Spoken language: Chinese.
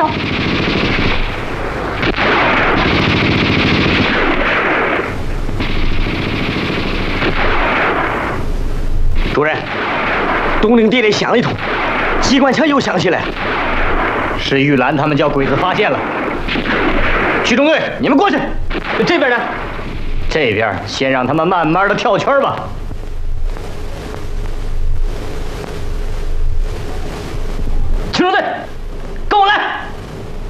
走。 主任，东陵地里响一通，机关枪又响起来，是玉兰他们叫鬼子发现了。区中队，你们过去。这边呢？这边先让他们慢慢的跳圈吧。区中队，